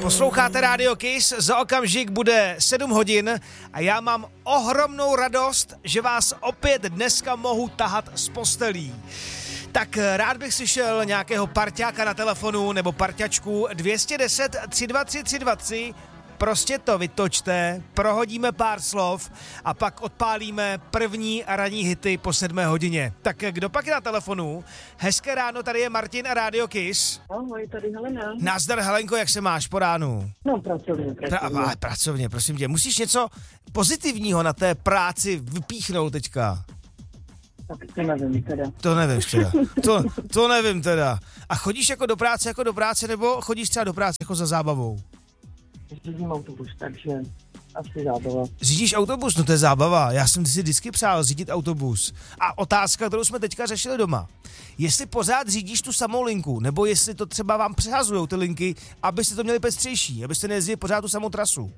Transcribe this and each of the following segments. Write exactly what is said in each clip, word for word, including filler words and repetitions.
Posloucháte Radio Kiss, za okamžik bude sedm hodin a já mám ohromnou radost, že vás opět dneska mohu tahat z postelí. Tak rád bych slyšel nějakého parťáka na telefonu nebo parťačku dvě stě deset tři dva tři tři dva tři. Prostě to vytočte, prohodíme pár slov a pak odpálíme první ranní hity po sedmé hodině. Tak kdo pak je na telefonu? Hezké ráno, tady je Martin a Radio Kiss. Ahoj, tady Helena. Nazdar Helenko, jak se máš po ránu? No, pracovně, pracovně. Pra, pracovně, prosím tě. Musíš něco pozitivního na té práci vypíchnout teďka. Tak to nevím teda. To nevím teda. To, to nevím teda. A chodíš jako do práce jako do práce, nebo chodíš třeba do práce jako za zábavou? Řídím autobus, takže asi zábava. Řídíš autobus? No to je zábava. Já jsem si vždycky přál řídit autobus. A otázka, kterou jsme teďka řešili doma. Jestli pořád řídíš tu samou linku, nebo jestli to třeba vám přehazujou ty linky, abyste to měli pestřejší, abyste nejezdili pořád tu samou trasu.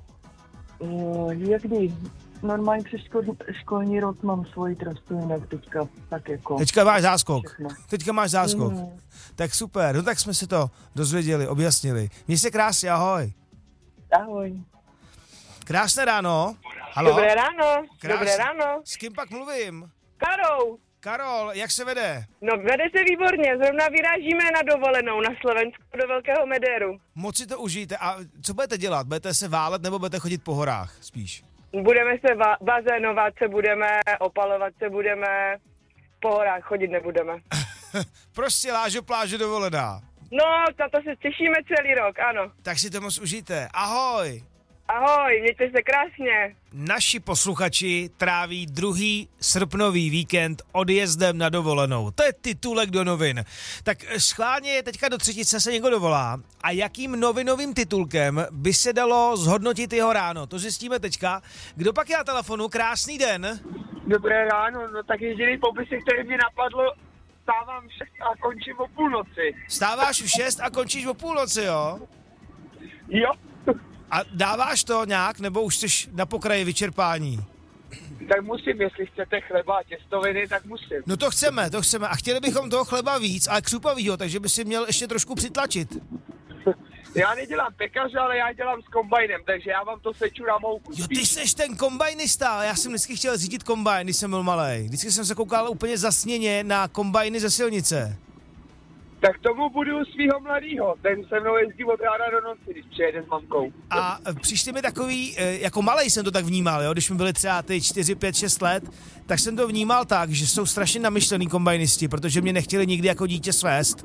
Uh, jakdy? Normálně přes škol, školní rok mám svoji trasu, jinak teďka tak jako... Teďka máš záskok. Všechno. Teďka máš záskok. Mm. Tak super, no tak jsme si to dozvěděli, objasnili. Měj se krásně, ahoj. Ahoj. Krásné ráno. Haló? Dobré ráno, Krás... dobré ráno. S kým pak mluvím? Karol. Karol, jak se vede? No, vede se výborně, zrovna vyrážíme na dovolenou na Slovensko do Velkého Medéru. Moc si to užijte. A co budete dělat? Budete se válet nebo budete chodit po horách spíš? Budeme se va- bazénovat se budeme, opalovat se budeme, po horách chodit nebudeme. Prostě lážo pláže dovolená. No, na to se těšíme celý rok, ano. Tak si to moc užijte. Ahoj. Ahoj, mějte se krásně. Naši posluchači tráví druhý srpnový víkend odjezdem na dovolenou. To je titulek do novin. Tak schválně teďka do třetice se někdo dovolá. A jakým novinovým titulkem by se dalo zhodnotit jeho ráno? To zjistíme teďka. Kdo pak je na telefonu? Krásný den. Dobré ráno, no tak jediný popis, který mě napadlo, stávám v šest a končím o půlnoci. Stáváš v šest a končíš o půlnoci, jo? Jo. A dáváš to nějak, nebo už jsi na pokraji vyčerpání? Tak musím, jestli chcete chleba a těstoviny, tak musím. No to chceme, to chceme. A chtěli bychom toho chleba víc, ale křupavýho, takže by si měl ještě trošku přitlačit. Já nedělám pekaře, ale já dělám s kombajnem, takže já vám to seču na mouku. Jo, ty seš ten kombajnista, já jsem vždycky chtěl řídit kombajn, když jsem byl malej. Vždycky jsem se koukal úplně zasněně na kombajny ze silnice. Tak tomu budu svýho mladýho, ten se mnou jezdí od rána do noci, když přijede s mamkou. A přišli mi takový, jako malej jsem to tak vnímal, jo, když mi byli třeba ty čtyři, pět, šest let, tak jsem to vnímal tak, že jsou strašně namyšlený kombajnisti, protože mě nechtěli nikdy jako dítě svést.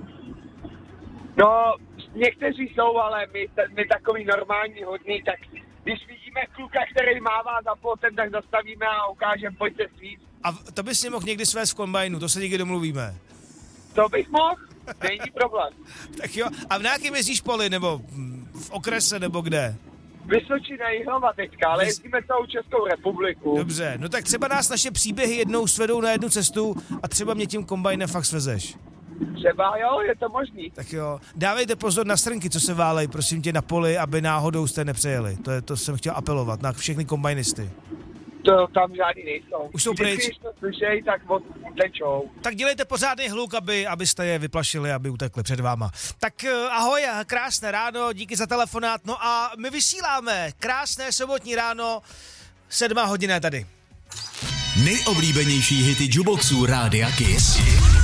No, někteří jsou, ale my, my takový normální hodný, tak když vidíme kluka, který mává za plotem, tak zastavíme a ukážeme, pojďte svít. A to bys mě mohl někdy svést v kombajnu, to se někdy domluvíme. To bych mohl, není problém. Tak jo, a v nějakém jezdíš poli, nebo v okrese, nebo kde? Vysočina Jihlava teďka, ale jezdíme celou Českou republiku. Dobře, no tak třeba nás naše příběhy jednou svedou na jednu cestu a třeba mě tím kombajnem fakt svezeš. Třeba jo, je to možný. Tak jo, dávejte pozor na strnky, co se válej, prosím tě, na poli, aby náhodou jste nepřejeli. To je, to jsem chtěl apelovat na všechny kombajnisty. To tam žádný nejsou. Už jsou pryč. Když to slyšej, tak utečou. Tak dělejte pořádný hluk, aby, abyste je vyplašili, aby utekli před váma. Tak ahoj, krásné ráno, díky za telefonát. No a my vysíláme krásné sobotní ráno, sedmá hodina tady. Nejoblíbenější hity jukeboxů Rádia Kiss.